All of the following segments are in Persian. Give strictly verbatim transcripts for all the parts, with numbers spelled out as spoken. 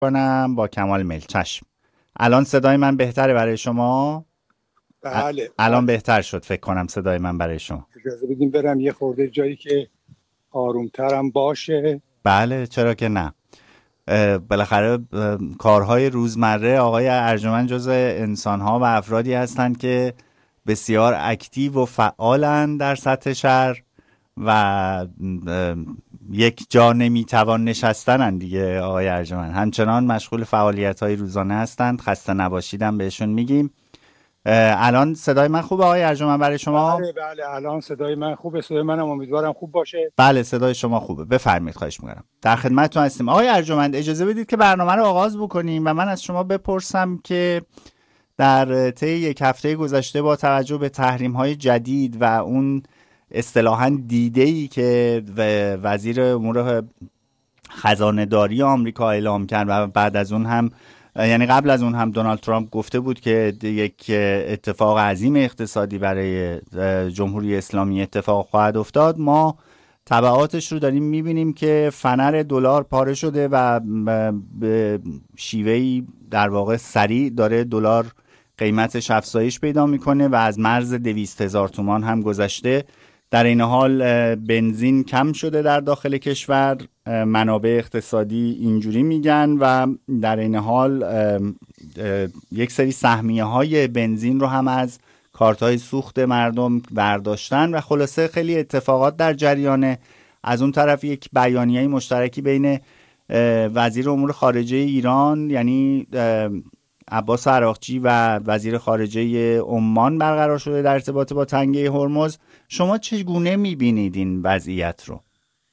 کنم با کمال میل. چشم. الان صدای من بهتره برای شما؟ بله الان بله. بهتر شد فکر کنم صدای من برای شما. اجازه بدیم برم یه خورده جایی که آرومترم باشه. بله چرا که نه. اه، بالاخره اه، کارهای روزمره آقای ارجمند جزء انسانها و افرادی هستند که بسیار اکتیو و فعالن در سطح شهر و اه، یک جا نمیتوان نشستنن دیگه. آقای ارجمند همچنان مشغول فعالیت های روزانه هستند. خسته نباشیدم بهشون میگیم. الان صدای من خوبه آقای ارجمند برای شما؟ بله بله الان صدای من خوبه. صدای منم امیدوارم خوب باشه. بله صدای شما خوبه. بفرمایید، خواهش می‌کنم. در خدمتتون هستیم. آقای ارجمند اجازه بدید که برنامه رو آغاز بکنیم و من از شما بپرسم که در طی یک هفته گذشته با توجه به تحریم‌های جدید و اون اصطلاحاً دیده‌ای که وزیر امور خزانه‌داری آمریکا اعلام کرد و بعد از اون هم یعنی قبل از اون هم دونالد ترامپ گفته بود که یک اتفاق عظیم اقتصادی برای جمهوری اسلامی اتفاق خواهد افتاد، ما تبعاتش رو داریم میبینیم که فنر دلار پاره شده و به شیوهی در واقع سریع داره دلار قیمتش افزایش پیدا میکنه و از مرز دویست هزار تومان هم گذشته. در این حال بنزین کم شده در داخل کشور، منابع اقتصادی اینجوری میگن و در این حال یک سری سهمیه های بنزین رو هم از کارت های سوخت مردم برداشتن و خلاصه خیلی اتفاقات در جریانه. از اون طرف یک بیانیه مشترکی بین وزیر امور خارجه ایران یعنی عباس عراقچی و وزیر خارجه عمان برقرار شده در ارتباط با تنگه هرمز. شما چگونه میبینید این وضعیت رو؟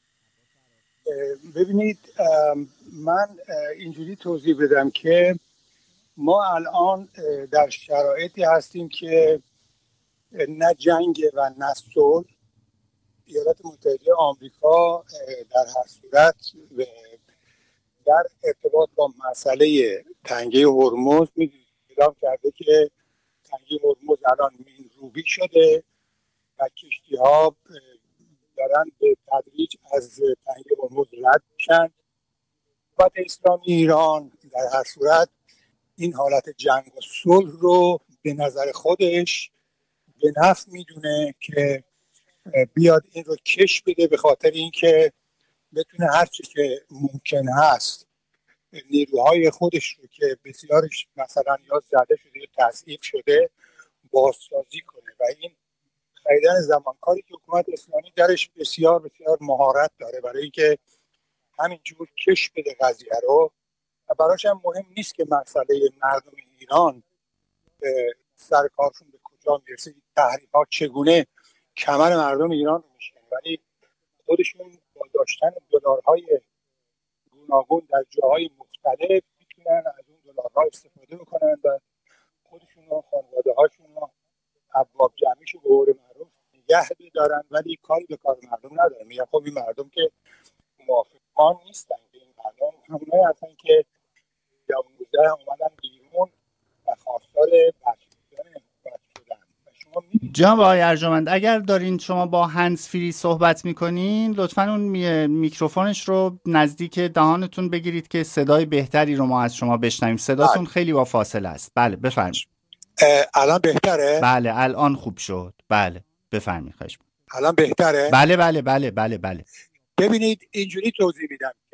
ببینید من اینجوری توضیح بدم که ما الان در شرایطی هستیم که نه جنگ و نه صلح. ایالات متحده آمریکا در هر صورت در ارتباط با مسئله تنگه هرمز اعلام کرده که تنگه هرمز الان مین‌روبی شده و کشتی ها دارن به تدریج از تنگه هرمز رد میشن. حکومت اسلامی ایران در هر صورت این حالت جنگ و صلح رو به نظر خودش به نفع میدونه که بیاد این رو کش بده، به خاطر اینکه بتونه هر چی که ممکن هست نیروهای خودش رو که بسیارش مثلا یا زده شده یا تضعیف شده بازسازی کنه و این خریدن زمانکاری که حکومت اسلامی درش بسیار بسیار مهارت داره برای اینکه همینجور کش بده قضیه رو و براش هم مهم نیست که مسئله مردم ایران سر کارشون به کجا میرسه، تحریم ها چگونه کمر مردم ایران رو میشن، ولی خودشون با داشتن دلارهای گوناگون در جاهای مختلف میتونن از اون دلارها استفاده بکنن و خودشون و خانواده هاشون و ابواب جمعیشو به قول معروف نگه بدارن، ولی کاری به کار مردم ندارن. میگن خب این مردم که موافقان نیستن، این مردم همونایی هستن که دوازده اومدن بیرون و خواستار بخشیدن حکومت شدن. شما میبینید جناب آقای ارجمند اگر دارین شما با هندز فری صحبت میکنین لطفاً اون می... میکروفونش رو نزدیک دهانتون بگیرید که صدای بهتری رو ما از شما بشنویم. صداتون بله. خیلی با فاصله است. بله بفرمایید. الان بهتره؟ بله الان خوب شد. بله بفرمایید. خواهش می‌کنم. الان بهتره؟ بله بله بله بله بله. ببینید اینجوری توضیح میدم که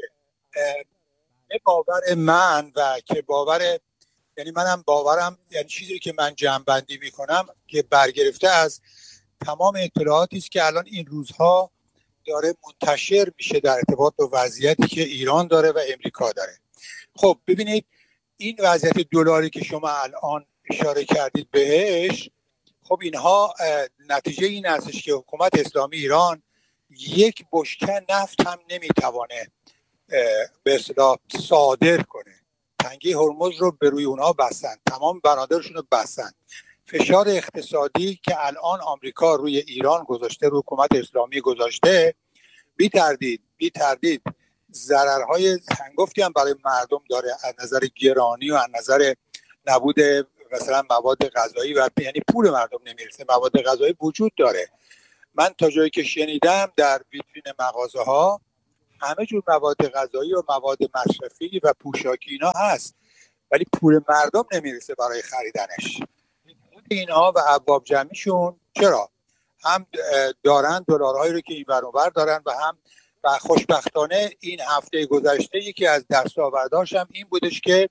به باور من و که باور یعنی منم باورم یعنی چیزی که من جمع‌بندی میکنم که برگرفته از تمام اطلاعاتی است که الان این روزها داره منتشر میشه در ارتباط با وضعیتی که ایران داره و امریکا داره. خب ببینید این وضعیت دلاری که شما الان اشاره کردید بهش، خب اینها نتیجه این هستش که حکومت اسلامی ایران یک بشکه نفت هم نمیتوانه به اصطلاح صادر کنه. تنگه هرمز رو به روی اونها بستن، تمام بنادرشون رو بستن. فشار اقتصادی که الان آمریکا روی ایران گذاشته، روی حکومت اسلامی گذاشته، بی تردید بی تردید ضررهای هنگفتی هم برای مردم داره از نظر گرانی و از نظر نبود مثلا مواد غذایی و یعنی پول مردم نمیرسه، مواد غذایی وجود داره. من تا جایی که شنیدم در ویترین مغازه ها همه جور مواد غذایی و مواد مصرفی و پوشاکی اینا هست، ولی پول مردم نمیرسه برای خریدنش. اینها و ارباب جمعیشون چرا هم دارن دلارهایی رو که این ور اون ور دارن و هم و خوشبختانه این هفته گذشته یکی از دستاوردهاش هم این بودش که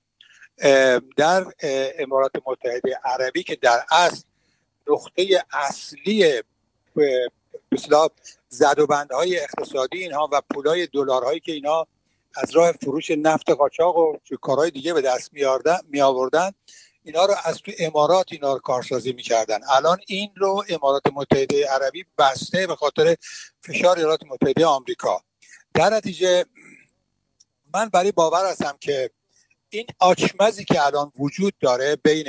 در امارات متحده عربی که در اصل نقطه اصلی به اصطلاح زد و بندهای اقتصادی اینها و پولای دلارهایی که اینا از راه فروش نفت قاچاق و کارهای دیگه به دست می آوردن، اینا رو از تو امارات اینا رو کارسازی می‌کردن. الان این رو امارات متحده عربی بسته به خاطر فشار ایالات متحده آمریکا. در نتیجه من برای باور هستم که این آچمزی که الان وجود داره بین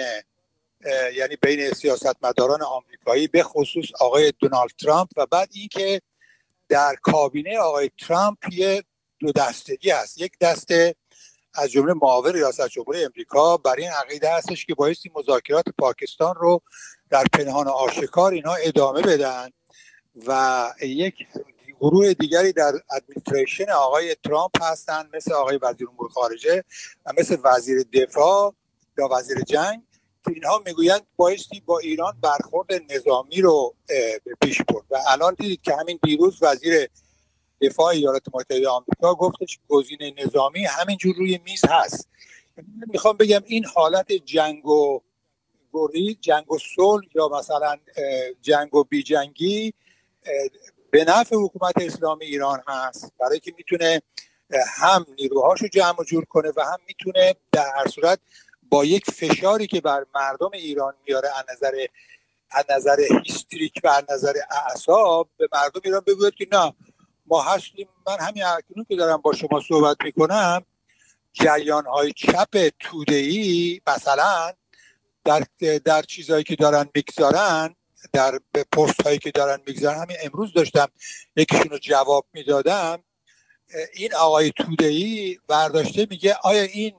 یعنی بین سیاستمداران آمریکایی به خصوص آقای دونالد ترامپ و بعد این که در کابینه آقای ترامپ یه دو دستگی هست. یک دسته از جمله معاون ریاست جمهوری امریکا برای این عقیده هستش که بایستی مذاکرات پاکستان رو در پنهان آشکار اینها ادامه بدن و یک گروه دیگری در ادمنستریشن آقای ترامپ هستن مثل آقای وزیر امور خارجه و مثل وزیر دفاع یا وزیر جنگ که اینها میگویند بایستی با ایران برخورد نظامی رو پیش برد. و الان دیدید که همین دیروز وزیر دفاع ایالات متحده آمریکا گفتش گزینه نظامی همینجور روی میز هست. میخوام بگم این حالت جنگ و گری، جنگ و صلح یا مثلا جنگ و بی جنگی به نفع حکومت اسلامی ایران هست، برای که میتونه هم نیروهاشو جمع و جور کنه و هم میتونه در هر صورت با یک فشاری که بر مردم ایران میاره از نظر از نظر هیستریک و از نظر اعصاب به مردم ایران بگوید که نه ما هستیم. من همین اکنون که دارم با شما صحبت میکنم جریان‌های چپ توده‌ای مثلا در در چیزایی که دارن میگذارن، در پست هایی که دارن میگذارن، همین امروز داشتم یکیشون رو جواب میدادم، این آقای توده‌ای برداشته میگه آیا این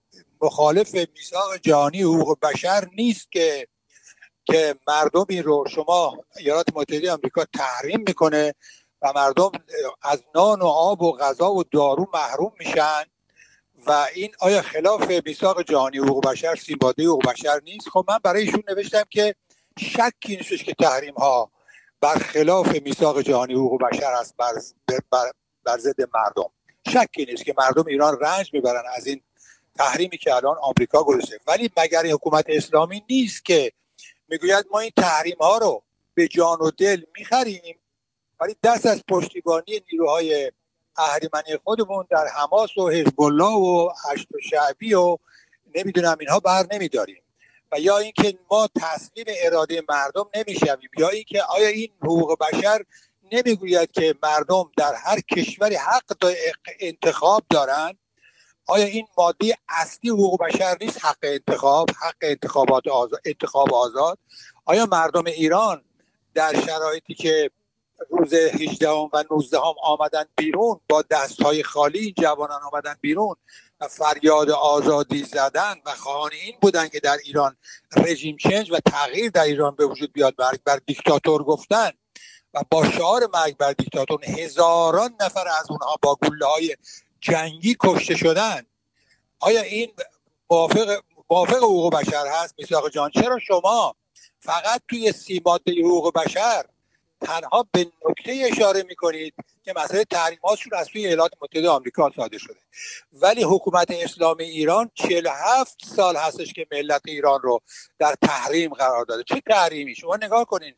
مخالف میثاق جهانی حقوق بشر نیست که که مردمی رو شما ایالات متحده آمریکا تحریم میکنه و مردم از نان و آب و غذا و دارو محروم میشن و این آیا خلاف میثاق جهانی حقوق بشر، سیمباده حقوق بشر نیست؟ خب من برای ایشون نوشتم که شکی نیستش که تحریم ها بر خلاف میثاق جهانی حقوق بشر است، بر بر, بر ضد مردم. شکی نیست که مردم ایران رنج میبرن از این تحریمی که الان آمریکا گذاشته. ولی مگر این حکومت اسلامی نیست که میگوید ما این تحریم ها رو به جان و دل میخریم ولی دست از پشتیبانی نیروهای اهریمنی خودمون در حماس و حزب الله و هشت شعبی و نمیدونم اینها بر نمیداریم، و یا اینکه ما تسلیم اراده مردم نمیشویم، یا اینکه آیا این حقوق بشر نمیگوید که مردم در هر کشوری حق انتخاب دارن؟ آیا این ماده اصلی حقوق بشر نیست حق انتخاب، حق انتخابات آزاد، انتخاب آزاد؟ آیا مردم ایران در شرایطی که روز هجدهم و نوزدهم آمدن بیرون با دستهای خالی، این جوانان آمدن بیرون و فریاد آزادی زدن و خواهان این بودن که در ایران رژیم چنج و تغییر در ایران به وجود بیاد، مرگ بر دیکتاتور گفتن و با شعار مرگ بر دیکتاتور هزاران نفر از اونها با گله‌های جنگی کشته شدن؟ آیا این موافق موافق حقوق بشر هست میثاق جان؟ چرا شما فقط توی سی ماده حقوق بشر تنها به نکته اشاره میکنید که مسئله تحریم هاشون از توی ایالات متحده آمریکا صادر شده، ولی حکومت اسلامی ایران چهل و هفت سال هستش که ملت ایران رو در تحریم قرار داده. چه تحریمی؟ شما نگاه کنین،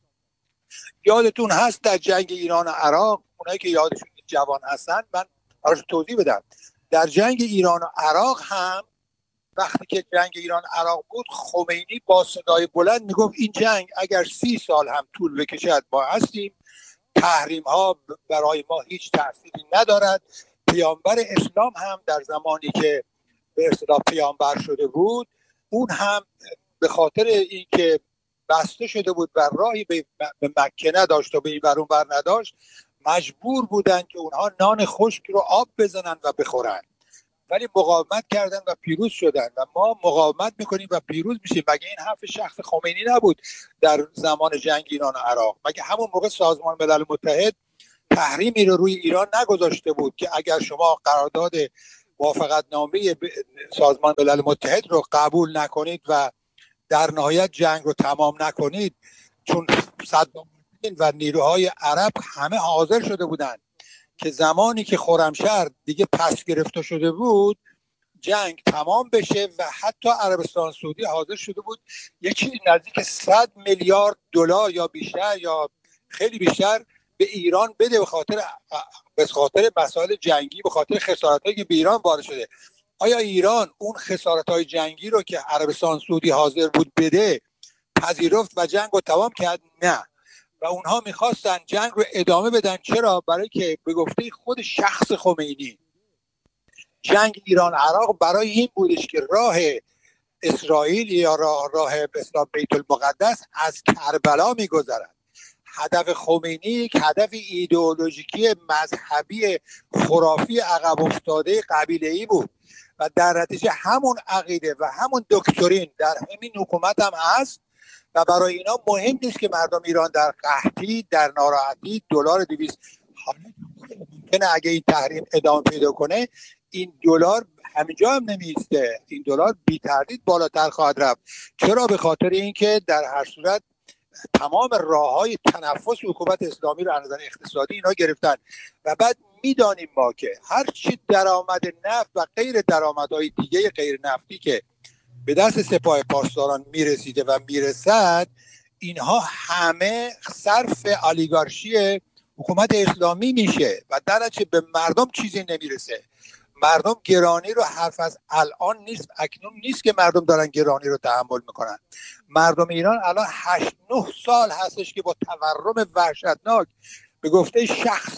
یادتون هست در جنگ ایران و عراق، اونایی که یادشون جوان هستن من براش توضیح بدم، در جنگ ایران و عراق هم وقتی که جنگ ایران عراق بود خمینی با صدای بلند میگفت این جنگ اگر سی سال هم طول بکشد ما هستیم، تحریم ها برای ما هیچ تأثیری ندارد. پیامبر اسلام هم در زمانی که به اصطلاح پیامبر شده بود اون هم به خاطر اینکه بسته شده بود و راهی به مکه نداشت و به این ور اون ور نداشت مجبور بودن که اونها نان خشک رو آب بزنن و بخورن، ولی مقاومت کردن و پیروز شدن و ما مقاومت میکنیم و پیروز میشیم. مگه این حرف شخص خمینی نبود در زمان جنگ ایران و عراق؟ مگه همون موقع سازمان ملل متحد تحریمی رو روی ایران نگذاشته بود که اگر شما قرارداد موافقتنامه سازمان ملل متحد رو قبول نکنید و در نهایت جنگ رو تمام نکنید، چون صدام و نیروهای عرب همه حاضر شده بودند که زمانی که خرمشهر دیگه پس گرفته شده بود جنگ تمام بشه و حتی عربستان سعودی حاضر شده بود یه چیزی نزدیک صد میلیارد دلار یا بیشتر یا خیلی بیشتر به ایران بده به خاطر به خاطر مسائل جنگی، به خاطر خسارتایی که به ایران وارد شده. آیا ایران اون خسارت‌های جنگی رو که عربستان سعودی حاضر بود بده پذیرفت و جنگ رو تمام کرد؟ نه. و اونها میخواستن جنگ رو ادامه بدن. چرا؟ برای که به گفته خود شخص خمینی جنگ ایران عراق برای این بودش که راه اسرائیل یا راه راه بیت المقدس از کربلا میگذرد. هدف خمینی یک هدف ایدئولوژیکی مذهبی خرافی عقب افتاده قبیله‌ای بود و در نتیجه همون عقیده و همون دکترین در همین حکومت هم هست و برای اینا مهم نیست که مردم ایران در قحطی، در ناراحتی، دلار دویست حالا ممکنه اگه این تحریم ادامه پیدا کنه این دلار همینجا هم نمیسته، این دلار بی تردید بالاتر خواهد رفت. چرا؟ به خاطر اینکه در هر صورت تمام راههای تنفس حکومت اسلامی رو از نظر اقتصادی اینا گرفتن و بعد میدانیم ما که هر چی درآمد نفت و غیر درآمدهای دیگه غیر نفتی که به دست سپاه پاسداران میرسیده و میرسد اینها همه صرف اولیگارشی حکومت اسلامی میشه و در نتیجه به مردم چیزی نمیرسه. مردم گرانی رو حرف از الان نیست، اکنون نیست که مردم دارن گرانی رو تحمل میکنن. مردم ایران الان هشت نه سال هستش که با تورم وحشتناک به گفته شخص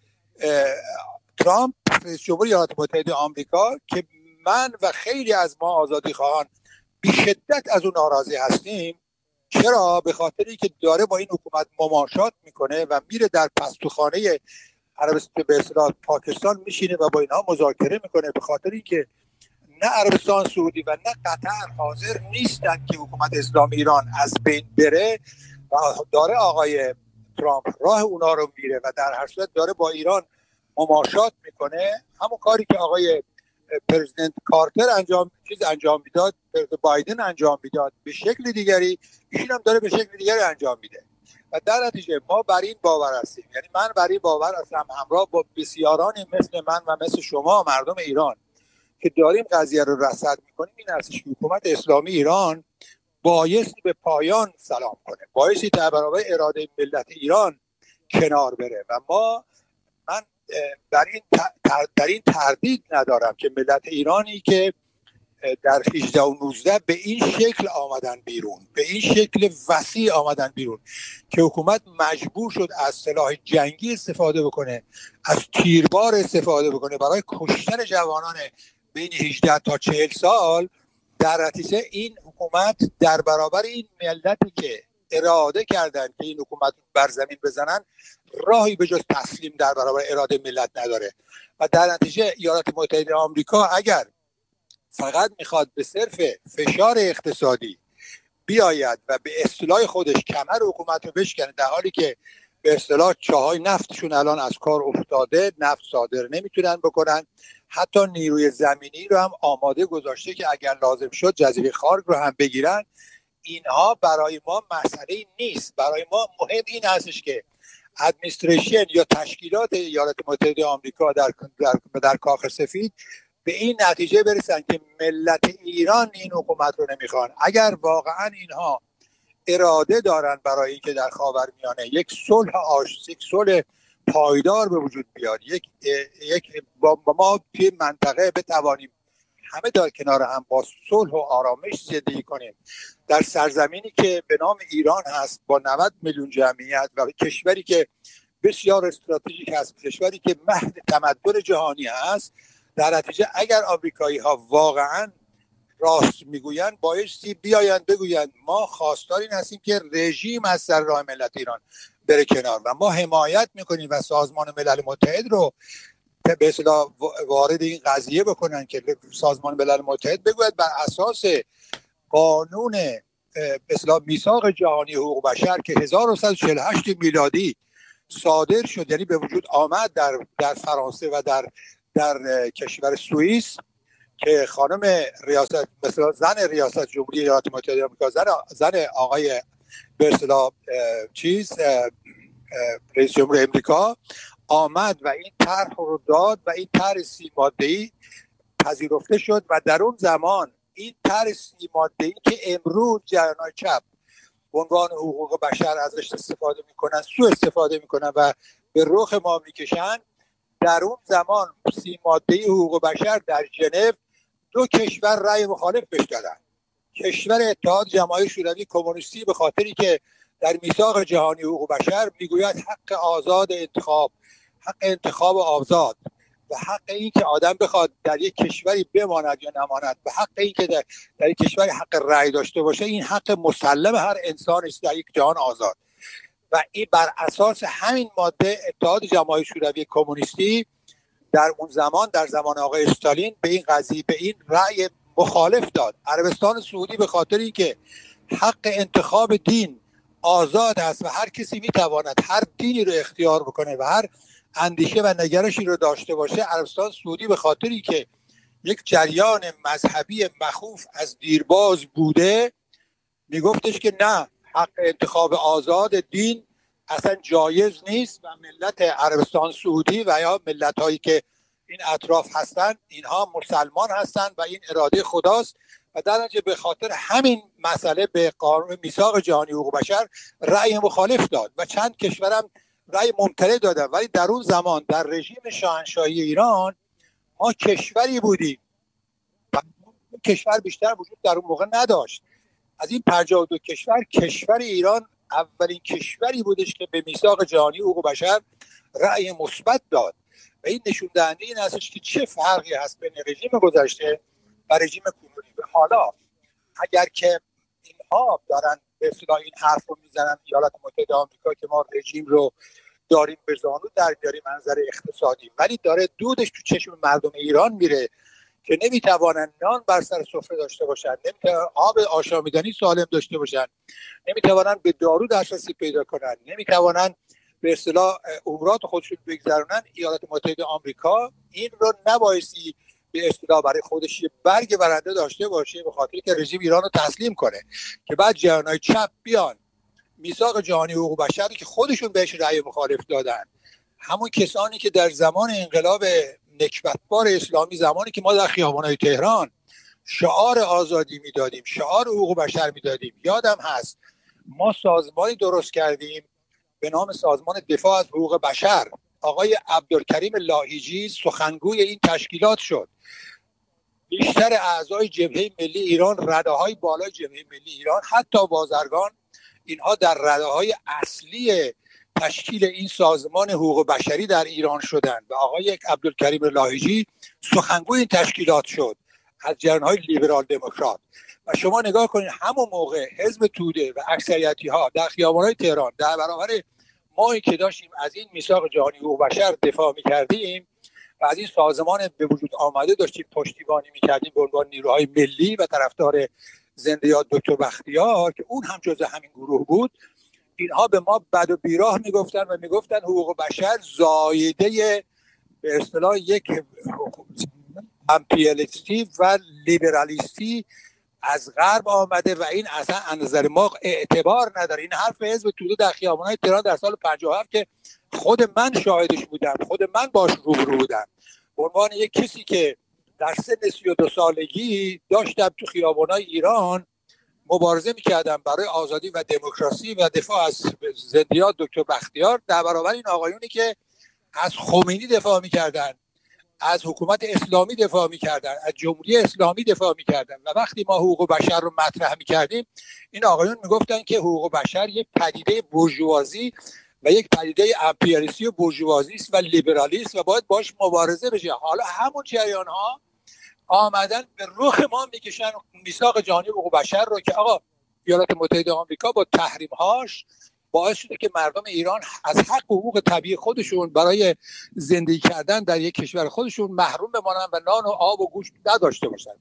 ترامپ رئیس جمهور ایالات متحده آمریکا که من و خیلی از ما آزادی خواهان بی شدت از اون ناراضی هستیم. چرا؟ به خاطری که داره با این حکومت مماشات میکنه و میره در پستوخانه عربستان به اصطلاح پاکستان میشینه و با اینها مذاکره میکنه، به خاطر اینکه نه عربستان سعودی و نه قطر حاضر نیستن که حکومت اسلامی ایران از بین بره و داره آقای ترامپ راه اونا رو میره و در هر صورت داره با ایران مماشات میکنه. همون کاری که آقای پرزیدنت کارتر انجام چیز انجام میداد، پرزیدنت بایدن انجام میداد به شکل دیگری، ایشون هم داره به شکل دیگری انجام میده و در نتیجه ما بر این باور هستیم، یعنی من بر این باور هستم همراه با بسیارانی مثل من و مثل شما مردم ایران که داریم قضیه رو رصد میکنیم، این هستش که حکومت اسلامی ایران بایستی به پایان سلام کنه، بایستی در برابر اراده ملت ایران کنار بره و ما من در این در این تردید ندارم که ملت ایرانی که در هجده و نوزده به این شکل آمدن بیرون، به این شکل وسیع آمدن بیرون که حکومت مجبور شد از سلاح جنگی استفاده بکنه، از تیربار استفاده بکنه برای کشتن جوانان بین هجده تا چهل سال. در نتیجه این حکومت در برابر این ملتی که اراده کردن که این حکومت بر زمین بزنن راهی به جز تسلیم در برابر اراده ملت نداره و در نتیجه ایالات متحده آمریکا اگر فقط میخواد به صرف فشار اقتصادی بیاید و به اصطلاح خودش کمر حکومت رو بشکنه، در حالی که به اصطلاح چاهای نفتشون الان از کار افتاده، نفت صادر نمیتونن بکنن، حتی نیروی زمینی رو هم آماده گذاشته که اگر لازم شد جزیره خارگ رو هم بگیرن. اینها برای ما مسئله نیست. برای ما مهم این هستش که ادمنستریشن یا تشکیلات ایالات متحده آمریکا در در, در کاخ سفید به این نتیجه برسن که ملت ایران این حکومت رو نمیخوان. اگر واقعا اینها اراده دارن برای اینکه در خاورمیانه یک صلح آش یک صلح پایدار به وجود بیاد، یک یک با ما توی منطقه بتوانیم همه در کنار هم با صلح و آرامش زندگی کنیم در سرزمینی که به نام ایران هست با نود میلیون جمعیت و کشوری که بسیار استراتژیک هست، کشوری که مهد تمدن جهانی هست، در نتیجه اگر آمریکایی ها واقعا راست میگویند بایستی بیایند بگویند ما خواستار این هستیم که رژیم از سر راه ملت ایران بره کنار و ما حمایت میکنیم و سازمان ملل متحد رو به اصطلاح وارد این قضیه بکنن که سازمان ملل متحد بگوید بر اساس قانون به اصطلاح میثاق جهانی حقوق بشر که هزار و صد و چهل و هشت میلادی صادر شد، یعنی به وجود آمد در در فرانسه و در در کشور سوئیس که خانم ریاست مثلا زن ریاست جمهوری ایالات متحده آمریکا، زن زن آقای به اصطلاح چیز رئیس جمهور امریکا آمد و این طرح رو داد و این طرح سی ماده‌ای پذیرفته شد و در اون زمان این طرح سی ماده‌ای که امروز جریان‌های چپ به عنوان حقوق بشر ازش استفاده میکنن، سوء استفاده میکنن و به رخ ما میکشن، در اون زمان سی ماده‌ای حقوق بشر در ژنو دو کشور رأی مخالف بهش دادن. کشور اتحاد جماهیر شوروی کمونیستی به خاطری که در میثاق جهانی حقوق بشر میگوید حق آزاد انتخاب، حق انتخاب آزاد و حق این که آدم بخواد در یک کشوری بماند یا نماند و حق این که در, در یک کشوری حق رأی داشته باشه، این حق مسلم هر انسان است در یک جهان آزاد. و این بر اساس همین ماده اتحاد جماهیر شوروی کمونیستی در اون زمان، در زمان آقای استالین، به این قضیه به این رأی مخالف داد. عربستان سعودی به خاطر اینکه حق انتخاب دین آزاد است و هر کسی میتواند هر دینی رو اختیار بکنه و هر اندیشه و نگرشی رو داشته باشه، عربستان سعودی به خاطری که یک جریان مذهبی مخوف از دیرباز بوده میگفتش که نه، حق انتخاب آزاد دین اصلا جایز نیست و ملت عربستان سعودی و یا ملت هایی که این اطراف هستن اینها مسلمان هستن و این اراده خداست و در نتیجه به خاطر همین مسئله به قانون میثاق جهانی حقوق بشر رأی مخالف داد و چند کشورم رأی ممتنع دادن. ولی در اون زمان در رژیم شاهنشاهی ایران ما کشوری بودیم و کشور بیشتر وجود در اون موقع نداشت. از این پنجاه و دو کشور کشور ایران اولین کشوری بودش که به میثاق جهانی حقوق بشر رأی مثبت داد و این نشون دهنده این هستش که چه فرقی هست بین رژیم گذشته و رژیم کنونی. و حالا اگر که اینها دارن به اصطلاح این حرف رو میزنن ایالات متحده آمریکا که ما رژیم رو داریم به زانو در بیاریم منظر اقتصادی، ولی داره دودش تو چشم مردم ایران میره که نمیتوانن نان بر سر سفره داشته باشن، نمیتوانن آب آشامیدنی سالم داشته باشن، نمیتوانن به دارو دسترسی پیدا کنن، نمیتوانن به اصطلاح امورات خودشون بگذرونن. ایالات متحده آمریکا این رو نبایستی به اصطلاح برای خودش برگ برنده داشته باشه به خاطر که رژیم ایران رو تسلیم کنه که بعد جریان‌های چپ بیان میثاق جهانی حقوق بشر که خودشون بهش رأی مخالف دادن، همون کسانی که در زمان انقلاب نکبتبار اسلامی، زمانی که ما در خیابان‌های تهران شعار آزادی میدادیم، شعار حقوق بشر میدادیم، یادم هست ما سازمانی درست کردیم به نام سازمان دفاع از حقوق بشر. آقای عبدالکریم لاهیجی سخنگوی این تشکیلات شد. بیشتر اعضای جبهه ملی ایران، رده‌های بالای جبهه ملی ایران، حتی بازرگان، اینها در رده‌های اصلی تشکیل این سازمان حقوق بشری در ایران شدند و آقای عبدالکریم لاهیجی سخنگوی این تشکیلات شد از جریان‌های لیبرال دموکرات. و شما نگاه کنید همون موقع حزب توده و اکثریتی‌ها در خیابان‌های تهران در برابر مایی که داشتیم از این میثاق جهانی حقوق بشر دفاع می‌کردیم و از این سازمان به وجود آمده داشتیم پشتیبانی می‌کردیم به عنوان نیروهای ملی و طرفدار زنده یاد دکتر بختیار که اون هم جزء همین گروه بود، اینها به ما بد و بیراه میگفتن و میگفتن حقوق بشر زایده به اصطلاح یک امپریالیستی و لیبرالیستی از غرب آمده و این اصلا از نظر ما اعتبار نداره. این حرف حزب توده در خیابان‌های تهران در سال پنجاه و هفت که خود من شاهدش بودم، خود من باش روبرو بودم به عنوان یک کسی که در سن سی و دو سالگی داشتم تو خیابان‌های ایران مبارزه می‌کردم برای آزادی و دموکراسی و دفاع از زندیات دکتر بختیار در برابر این آقایونی که از خمینی دفاع می‌کردن، از حکومت اسلامی دفاع می‌کردن، از جمهوری اسلامی دفاع می‌کردن. و وقتی ما حقوق بشر رو مطرح می‌کردیم این آقایون میگفتن که حقوق بشر یک پدیده بورژوازی و یک پدیده امپریالیستی و بورژوازی است و لیبرالیست و باید باش مبارزه بشه. حالا همون جریان‌ها آمدن به رخ ما میکشن میثاق جهانی حقوق بشر رو که آقا ایالات متحده آمریکا با تحریم‌هاش باعث شده که مردم ایران از حق حقوق طبیعی خودشون برای زندگی کردن در یک کشور خودشون محروم بمانن و نان و آب و گوشت نداشته باشن.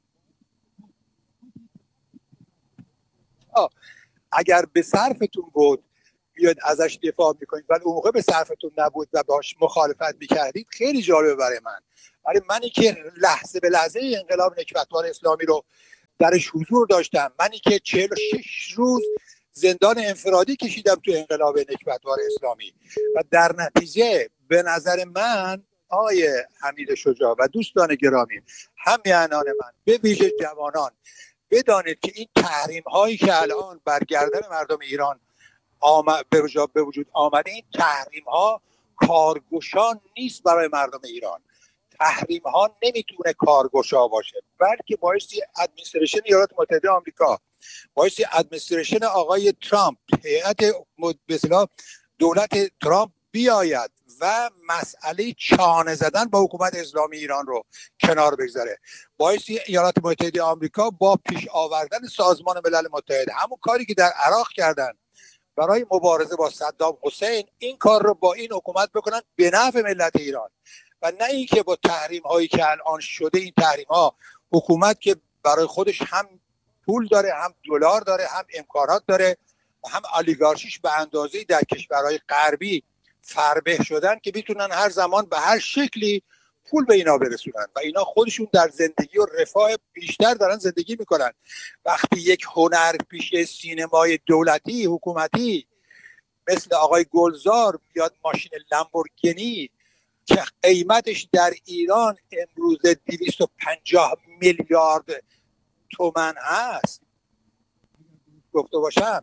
اگر به صرفتون بود بیاد ازش دفاع میکنید ولی اون موقع به صرفتون نبود و باش مخالفت میکردید خیلی جالبه برای من. ولی منی که لحظه به لحظه انقلاب نکبتبار اسلامی رو درش حضور داشتم، منی که چهل و شش روز زندان انفرادی کشیدم تو انقلاب نکبتبار اسلامی و در نتیجه به نظر من آقای حمید شجاع و دوستان گرامی همیهنان من به ویژه جوانان بدانید که این تحریم هایی که الان بر گردن مردم ایران آمد به وجود آمده، این تحریم ها کارگشا نیست برای مردم ایران. تحریم ها نمیتونه کارگشا باشه، بلکه بایستی ادمنستریشن ایالات متحده آمریکا، بایستی ادمنستریشن آقای ترامپ، هیئت به اصطلاح دولت ترامپ بیاید و مسئله چانه زدن با حکومت اسلامی ایران رو کنار بگذاره. بایستی ایالات متحده آمریکا با پیش آوردن سازمان ملل متحد، همون کاری که در عراق کردن برای مبارزه با صدام حسین، این کار رو با این حکومت بکنن به نفع ملت ایران و نه اینکه با تحریم هایی که الان شده، این تحریم ها حکومت که برای خودش هم پول داره، هم دلار داره، هم امکانات داره، هم اولیگارشیش به اندازه‌ای در کشورهای غربی فربه شدن که میتونن هر زمان به هر شکلی پول به اینا برسونن و اینا خودشون در زندگی و رفاه بیشتر دارن زندگی میکنن. وقتی یک هنرپیشه سینمای دولتی حکومتی مثل آقای گلزار بیاد ماشین لامبورگینی که قیمتش در ایران امروز دویست و پنجاه میلیارد تومان هست، گفته باشم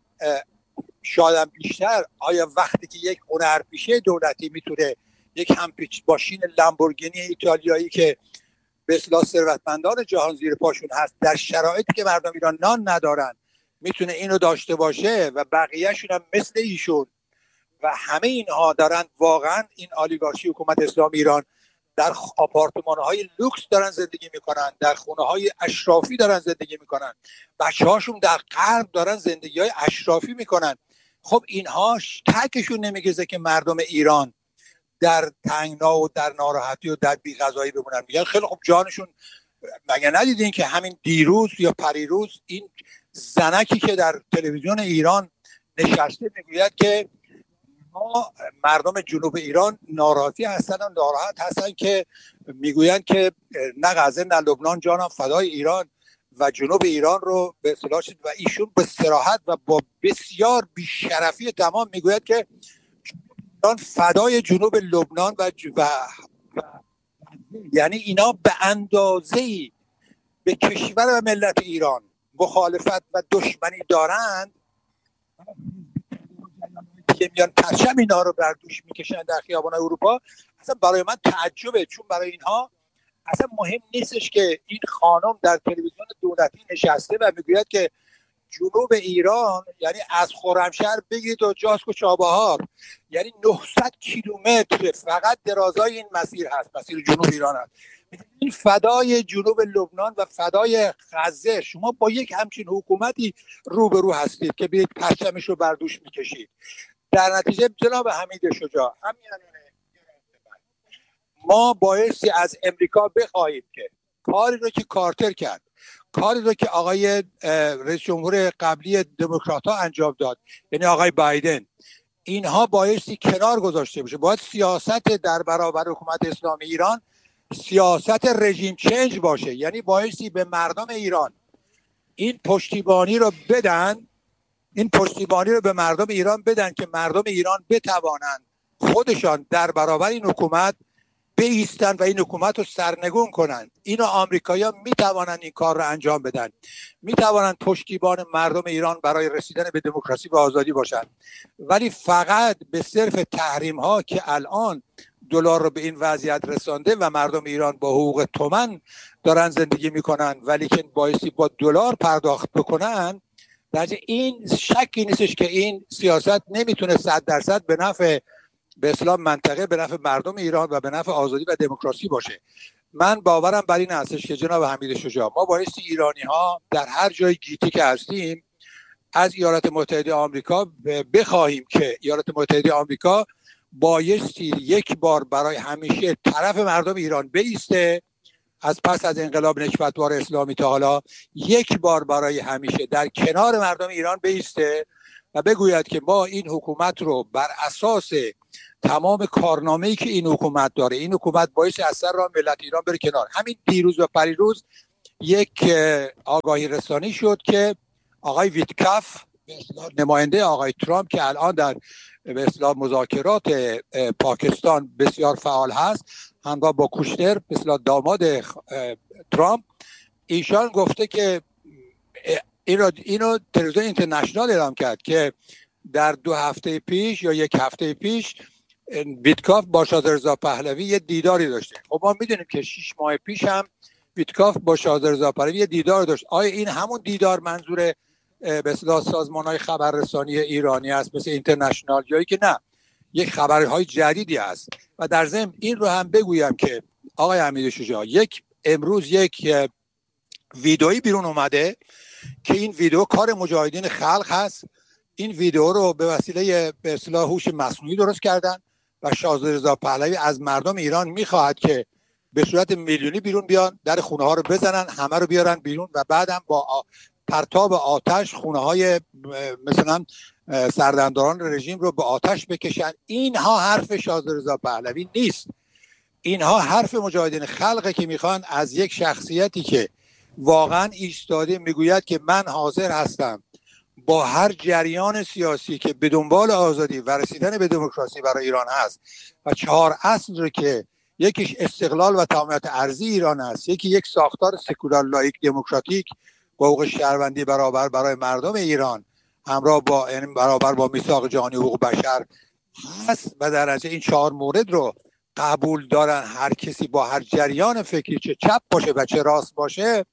شاید بیشتر، آیا وقتی که یک هنرپیشه دولتی میتونه یک همپیچ ماشین لامبورگینی ایتالیایی که به اصطلاح ثروتمندان جهان زیر پاشون هست در شرایطی که مردم ایران نان ندارن میتونه اینو داشته باشه و بقیه‌شون هم مثل ایشون و همه اینها دارن واقعا این اولیگارشی حکومت اسلامی ایران در آپارتمان‌های لوکس دارن زندگی میکنن، در خونه‌های اشرافی دارن زندگی میکنن، بچه‌هاشون در غرب دارن زندگی‌های اشرافی میکنن. خب اینها تکشون نمیگذه که مردم ایران در تنگنا و در ناراحتی و در بی‌غذایی بمونن. میگن خیلی خب جانشون، مگه ندیدین که همین دیروز یا پریروز این زنکی که در تلویزیون ایران نشسته میگوید که ما مردم جنوب ایران ناراحتی هستن و ناراحت هستن که میگویند که نه غزه نه لبنان جانم فدای ایران و جنوب ایران رو به اصطلاح و ایشون به صراحت و با بسیار بی‌شرفی تمام میگوید که ایران فدای جنوب لبنان و, و... و یعنی اینا به اندازه‌ای به کشور و ملت ایران مخالفت و دشمنی دارند که میان پرچم اینا رو بر دوش میکشن در خیابان اروپا. اصلا برای من تعجبه، چون برای اینها اصلا مهم نیستش که این خانم در تلویزیون دولتی نشسته و میگوید که جنوب ایران یعنی از خرمشهر بگیرید و جاسک و چابهار، یعنی نهصد کیلومتر فقط درازای این مسیر هست، مسیر جنوب ایران هست. این فدای جنوب لبنان و فدای غزه، شما با یک همچین حکومتی روبرو هستید که بیاید پرچمش رو بر دوش میکشید. در نتیجه جناب حمید شجاع، همین ما بایستی از امریکا بخواهیم که کاری رو که کارتر کرد، کاری رو که آقای رئیس جمهور قبلی دموکرات ها انجام داد، یعنی آقای بایدن، اینها بایستی کنار گذاشته بشه. باید سیاست در برابر حکومت اسلامی ایران سیاست رژیم چنج باشه، یعنی بایستی به مردم ایران این پشتیبانی رو بدن، این پشتیبانی رو به مردم ایران بدن که مردم ایران بتوانند خودشان در برابر این حکومت بایستن و این حکومت رو سرنگون کنند. اینو آمریکایی‌ها میتوانند این کار رو انجام بدن، میتوانند پشتیبان مردم ایران برای رسیدن به دموکراسی و آزادی باشند، ولی فقط به صرف تحریم ها که الان دلار رو به این وضعیت رسانده و مردم ایران با حقوق تومان دارن زندگی میکنن ولی که بایستی با دلار پرداخت بکنن، در این شکی نیستش که این سیاست نمیتونه صد درصد به نفع به اسلام منطقه، به نفع مردم ایران و به نفع آزادی و دموکراسی باشه. من باورم بر این هستش که جناب حمید شجاع، ما بایستی ایرانی ها در هر جای گیتی که هستیم از ایالات متحده آمریکا بخواهیم که ایالات متحده آمریکا بایستی یک بار برای همیشه طرف مردم ایران بایسته، از پس از انقلاب نکبتبار اسلامی تا حالا یک بار برای همیشه در کنار مردم ایران بایسته و بگوید که ما این حکومت رو بر اساس تمام کارنامه‌ای که این حکومت داره، این حکومت باعث اثر را ملت ایران بره کنار. همین دیروز و پریروز یک آگاهی رسانی شد که آقای ویتکاف نماینده آقای ترامپ که الان در به اصطلاح مذاکرات پاکستان بسیار فعال هست همراه با کوشنر به اصطلاح داماد ترامپ، ایشان گفته که اینو اینو تلویزیون اینترنشنال اعلام کرد که در دو هفته پیش یا یک هفته پیش ویتکاف با شاهزاده رضا پهلوی یه دیداری داشته. خب ما میدونیم که شش ماه پیش هم ویتکاف با شاهزاده رضا پهلوی یه دیدار داشت. آیا این همون دیدار منظور به اصطلاح سازمان‌های خبررسانی ایرانی است مثل اینترنشنال، جایی که نه، یک خبرهای جدیدی است؟ و در ضمن این رو هم بگویم که آقای حمیدشجاع، یک امروز یک ویدئویی بیرون اومده که این ویدئو کار مجاهدین خلق هست. این ویدئو رو به وسیله به اصطلاح هوش مصنوعی درست کردن و شاهزاده رضا پهلوی از مردم ایران میخواهد که به صورت میلیونی بیرون بیان، در خونه ها رو بزنن، همه رو بیارن بیرون و بعدم با پرتاب آتش خونه های مثلا سردمداران رژیم رو به آتش بکشن. اینها حرف شاهزاده رضا پهلوی نیست، اینها حرف مجاهدین خلقه که میخوان از یک شخصیتی که واقعا ایستاده میگوید که من حاضر هستم با هر جریان سیاسی که به دنبال آزادی و رسیدن به دموکراسی برای ایران هست و چهار اصل رو که یکیش استقلال و تمامیت ارضی ایران است، یکی یک ساختار سکولار لایک دموکراتیک با حقوق شهروندی برابر برای مردم ایران همراه با یعنی برابر با میثاق جهانی حقوق بشر هست و در نتیجه این چهار مورد رو قبول دارن. هر کسی با هر جریان فکری چه چپ باشه و چه راست باشه،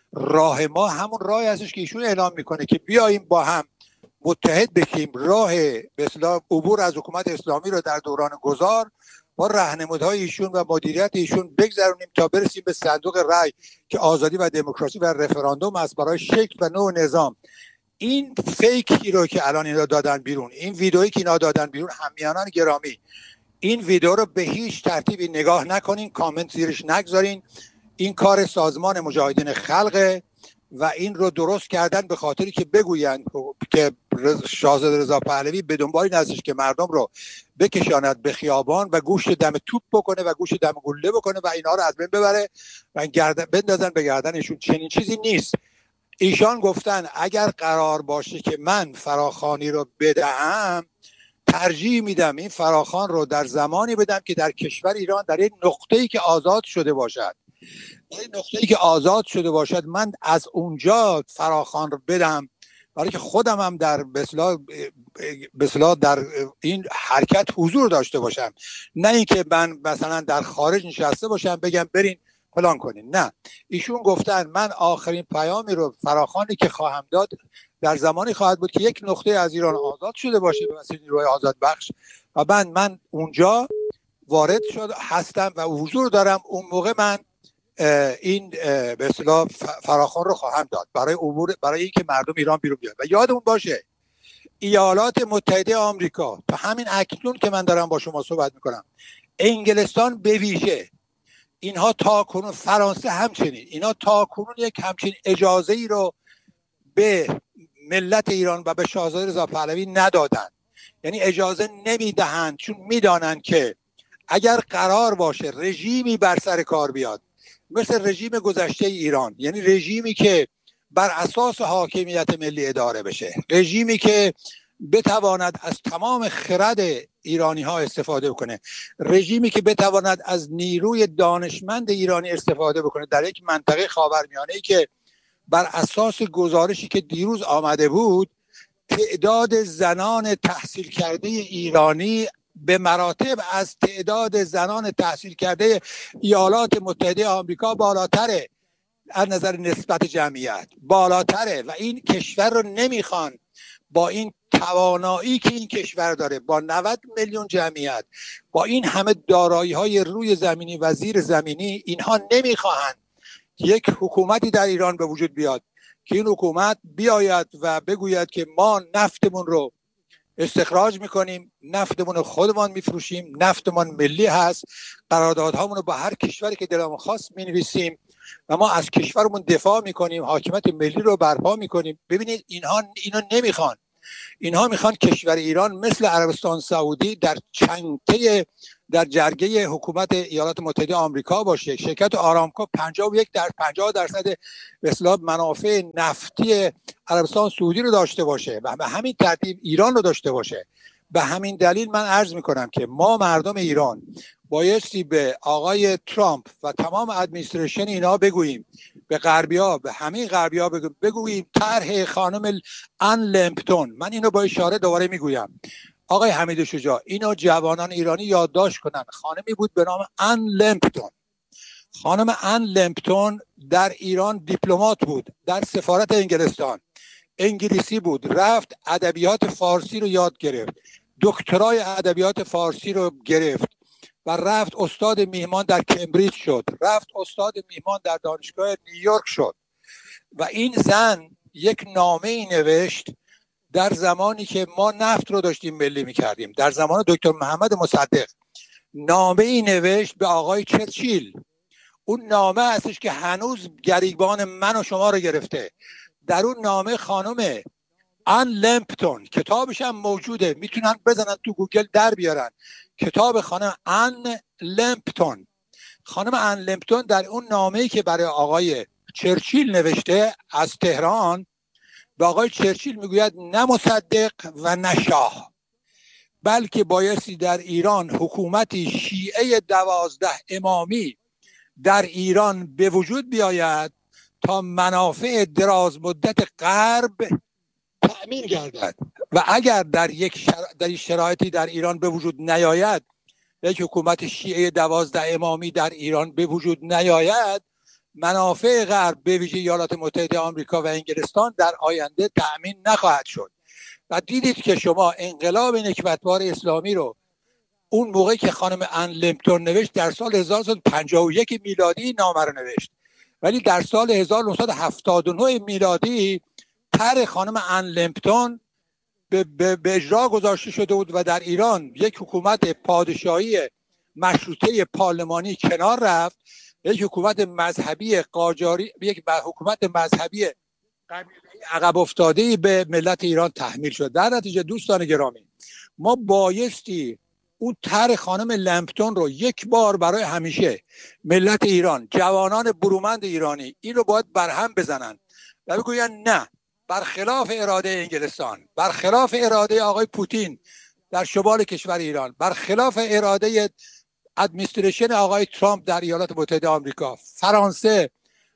راه ما همون راهی هستش که ایشون اعلام میکنه که بیاییم با هم متحد بشیم، راه به اصطلاح عبور از حکومت اسلامی رو در دوران گذار با راهنمودهای ایشون و مدیریت ایشون بگذرونیم تا برسیم به صندوق رای که آزادی و دموکراسی و رفراندوم است برای شکل و نوع نظام. این فیکی رو که الان اینا دادن بیرون، این ویدئویی که اینا دادن بیرون، همیهنان گرامی، این ویدئو رو به هیچ ترتیبی نگاه نکنین، کامنت زیرش نگذارین. این کار سازمان مجاهدین خلقه و این رو درست کردن به خاطری که بگویند که شاهزاده رضا پهلوی به دنبال این هستش که مردم رو بکشاند به خیابان و گوشت دم توپ بکنه و گوشت دم گلوله بکنه و اینا رو از بین ببره و گردن بندازن به گردنشون. چنین چیزی نیست. ایشان گفتن اگر قرار باشه که من فراخوانی رو بدهم، ترجیح میدم این فراخوان رو در زمانی بدم که در کشور ایران در یک نقطه‌ای که آزاد شده باشد، در یک نقطه‌ای که آزاد شده باشد من از اونجا فراخوان رو بدم، برای که خودم هم در به اصطلاح در این حرکت حضور داشته باشم، نه اینکه من مثلا در خارج نشسته باشم بگم برین فلان کنین. نه، ایشون گفتن من آخرین پیامی رو فراخوانی که خواهم داد در زمانی خواهد بود که یک نقطه از ایران آزاد شده باشه به وسیله نیروهای آزاد بخش و من من اونجا وارد شد هستم و حضور دارم. اون موقع من این به اصطلاح فراخوان رو خواهم داد برای عبور برای اینکه مردم ایران بیرون بیاد. و یادمون باشه ایالات متحده آمریکا تا همین اکنون که من دارم با شما صحبت میکنم، انگلستان به ویژه، اینها تا کنون، فرانسه همچنین، اینا تا کنون یک همچین اجازه ای رو به ملت ایران و به شاهزاده رضا پهلوی ندادن. یعنی اجازه نمیدهند، چون میدانند که اگر قرار باشه رژیمی بر سر کار بیاد مثل رژیم گذشته ایران، یعنی رژیمی که بر اساس حاکمیت ملی اداره بشه، رژیمی که بتواند از تمام خرد ایرانی ها استفاده بکنه، رژیمی که بتواند از نیروی دانشمند ایرانی استفاده بکنه در یک منطقه خاورمیانه‌ای که بر اساس گزارشی که دیروز آمده بود تعداد زنان تحصیل کرده ایرانی به مراتب از تعداد زنان تحصیل کرده ایالات متحده آمریکا بالاتره، از نظر نسبت جمعیت بالاتره و این کشور رو نمیخوان با این توانایی که این کشور داره، با نود میلیون جمعیت، با این همه دارایی های روی زمینی و زیر زمینی، اینها نمیخواهند یک حکومتی در ایران به وجود بیاد که این حکومت بیاید و بگوید که ما نفتمون رو استخراج میکنیم، نفتمون رو خودمان میفروشیم، نفتمان ملی هست، قراردادهامون رو با هر کشوری که دلمون خواست مینویسیم و ما از کشورمون دفاع میکنیم، حاکمیت ملی رو برپا میکنیم. ببینید اینها اینو نمیخوان. اینها میخوان کشور ایران مثل عربستان سعودی در چنگته در جرگه حکومت ایالات متحده آمریکا باشه. شرکت آرامکو پنجاه و یک در پنجاه درصد به اصطلاح منافع نفتی عربستان سعودی رو داشته باشه و به همین ترتیب ایران رو داشته باشه. به همین دلیل من عرض میکنم که ما مردم ایران بایستی به آقای ترامپ و تمام ادمنستریشن اینا بگوییم، به غربی‌ها، به همین غربی‌ها بگوییم طرح خانم ان لمپتون، من اینو با اشاره دوباره میگویم آقای حمید شجاع، اینو جوانان ایرانی یادداشت کنن. خانمی بود به نام ان لمپتون. خانم ان لمپتون در ایران دیپلمات بود، در سفارت انگلستان انگلیسی بود، رفت ادبیات فارسی رو یاد گرفت، دکترای ادبیات فارسی رو گرفت و رفت استاد میهمان در کمبریج شد، رفت استاد میهمان در دانشگاه نیویورک شد و این زن یک نامه‌ای نوشت در زمانی که ما نفت رو داشتیم ملی می‌کردیم، در زمان دکتر محمد مصدق. نامه‌ای نوشت به آقای چرچیل. اون نامه هستش که هنوز گریبان من و شما رو گرفته. در اون نامه خانم ان لمپتون، کتابش هم موجوده، میتونن بزنن تو گوگل در بیارن، کتاب خانم ان لمپتون. خانم ان لمپتون در اون نامه‌ای که برای آقای چرچیل نوشته از تهران به آقای چرچیل میگوید نه مصدق و نه شاه، بلکه بایستی در ایران حکومتی شیعه دوازده امامی در ایران به وجود بیاید تا منافع دراز مدت غرب تأمین گردد و اگر در یک شر... در یک شرایطی در ایران به وجود نیاید، یک حکومت شیعه دوازده امامی در ایران به وجود نیاید، منافع غرب به ویژه ایالات متحده آمریکا و انگلستان در آینده تأمین نخواهد شد. و دیدید که شما انقلاب نکبتبار اسلامی رو اون موقعی که خانم ان لمپتون نوشت در سال هزار و نهصد و پنجاه و یک میلادی نامه رو نوشت، ولی در سال هزار و نهصد و هفتاد و نه میلادی طرح خانم ان لمپتون به, به, به اجرا گذاشته شده بود و در ایران یک حکومت پادشاهی مشروطه پارلمانی کنار رفت، یک حکومت مذهبی قاجاری، یک حکومت مذهبی عقب افتاده‌ای به ملت ایران تحمیل شد. در نتیجه دوستان گرامی، ما بایستی اون طرح خانم لمپتون رو یک بار برای همیشه ملت ایران، جوانان برومند ایرانی این رو باید برهم بزنن و بگوین نه، برخلاف اراده انگلستان، برخلاف اراده آقای پوتین در شمال کشور ایران، برخلاف اراده ادمنستریشن آقای ترامپ در ایالات متحده آمریکا، فرانسه،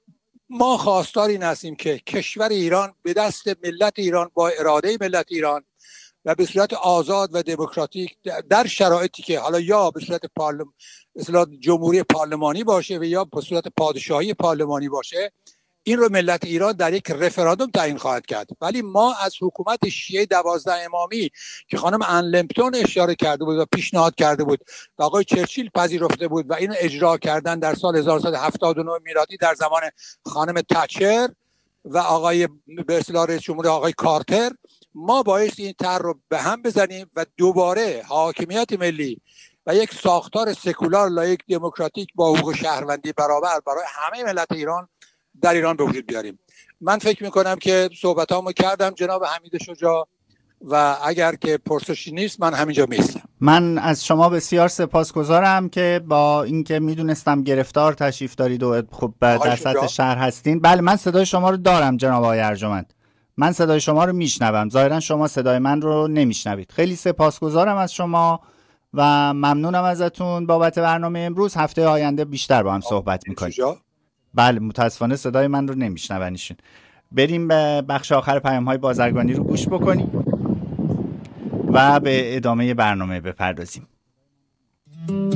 ما خواستار این هستیم که کشور ایران به دست ملت ایران با اراده ملت ایران و به صورت آزاد و دموکراتیک در شرایطی که حالا یا به صورت پارلمان اصلاح جمهوری پارلمانی باشه و یا به صورت پادشاهی پارلمانی باشه، این رو ملت ایران در یک رفراندوم تعیین خواهد کرد. ولی ما از حکومت شیعه دوازده امامی که خانم ان لمپتون اشاره کرده بود و پیشنهاد کرده بود و آقای چرچیل پذیرفته بود و اینو اجرا کردن در سال هزار و نهصد و هفتاد و نه میلادی در زمان خانم تچر و آقای به اصطلاح رئیس جمهور آقای کارتر، ما باعث این طرح رو به هم بزنیم و دوباره حاکمیت ملی و یک ساختار سکولار لایق دموکراتیک با حقوق شهروندی برابر برای همه ملت ایران در ایران به وجود بیاریم. من فکر میکنم که صحبتامو کردم جناب حمید شجاع و اگر که پرسشی نیست من همینجا میستم. من از شما بسیار سپاسگزارم که با اینکه میدونستم گرفتار تشریف دارید و خب در سطح شهر هستین. بله من صدای شما رو دارم جناب آقای ارجمند، من صدای شما رو میشنوم، ظاهرا شما صدای من رو نمیشنوید. خیلی سپاسگزارم از شما و ممنونم ازتون بابت برنامه امروز. هفته آینده بیشتر با هم صحبت میکنیم. بله متاسفانه صدای من رو نمیشنون ایشون. بریم به بخش آخر پیام‌های بازرگانی رو گوش بکنیم و به ادامه برنامه بپردازیم.